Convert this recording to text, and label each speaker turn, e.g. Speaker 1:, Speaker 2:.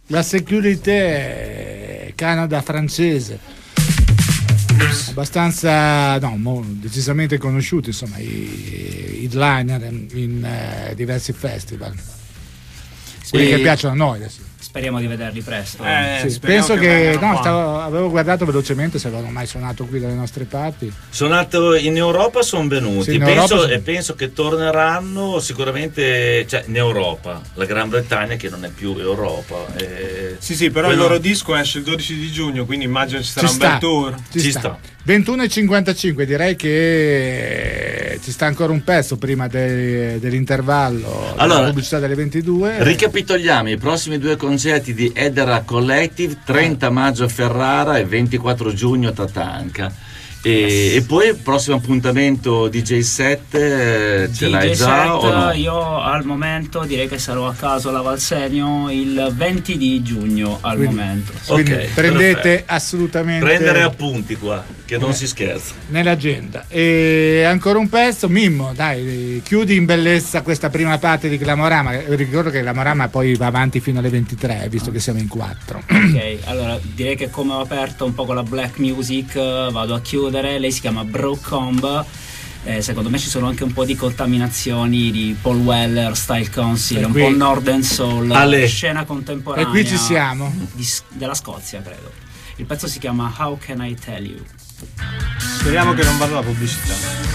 Speaker 1: La Sécurité, Canada francese, abbastanza decisamente conosciuti, insomma, i headliner in diversi festival, quelli che piacciono a noi adesso.
Speaker 2: Speriamo di vederli presto.
Speaker 1: Sì, penso che avevo guardato velocemente se avevano mai suonato qui dalle nostre parti.
Speaker 3: Suonato in Europa, sono venuti.
Speaker 1: Sì,
Speaker 3: penso che torneranno sicuramente, cioè in Europa, la Gran Bretagna che non è più Europa.
Speaker 4: Sì, però il loro disco esce il 12 di giugno, quindi immagino ci sarà un bel tour.
Speaker 3: Ci sta.
Speaker 1: 21:55, direi che ci sta ancora un pezzo prima dell'intervallo,
Speaker 3: allora,
Speaker 1: della pubblicità delle 22.
Speaker 3: Ricapitoliamo i prossimi due concerti di Edera Collective: 30 maggio a Ferrara e 24 giugno a Tatanka. E poi il prossimo appuntamento DJ set ce l'hai già o no?
Speaker 2: Io al momento direi che sarò a caso alla Valsenio il 20 di giugno al momento.
Speaker 1: Quindi prendete
Speaker 3: perfetto.
Speaker 1: assolutamente,
Speaker 3: prendere appunti qua, che non si scherza,
Speaker 1: nell'agenda. E ancora un pezzo, Mimmo, dai, chiudi in bellezza questa prima parte di Glamorama. Ricordo che Glamorama poi va avanti fino alle 23, visto che siamo in 4.
Speaker 2: Ok, allora direi che come ho aperto un po' con la black music, vado a chiudere. Lei si chiama Brocombe. Secondo me ci sono anche un po' di contaminazioni di Paul Weller, Style Council, un po' Northern Soul, scena contemporanea.
Speaker 1: E qui ci siamo.
Speaker 2: Della Scozia, credo. Il pezzo si chiama How Can I Tell You.
Speaker 4: Speriamo che non vada la pubblicità.